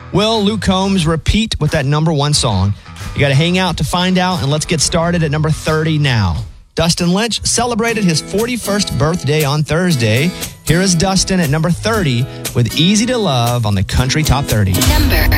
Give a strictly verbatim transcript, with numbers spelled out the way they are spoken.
Will Luke Combs repeat with that number one song? You got to hang out to find out, and let's get started at number thirty now. Dustin Lynch celebrated his forty-first birthday on Thursday. Here is Dustin at number thirty with Easy to Love on the Country Top thirty. Number